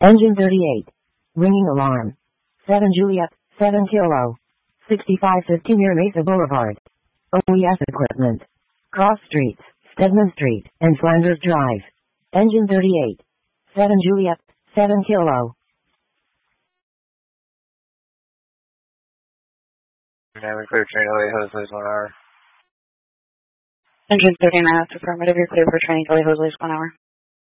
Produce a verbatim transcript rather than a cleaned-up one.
Engine thirty-eight. Ringing alarm. seven Juliet, seven Kilo. sixty-five fifty near Mesa Boulevard. O E S equipment. Cross Streets, Stedman Street, and Flanders Drive. Engine thirty-eight. seven Juliet, seven Kilo. Dynamic clear train L A Hoseleys one hour. Engine thirty-nine, that's affirmative. You're clear for training L A Hoseleys one hour.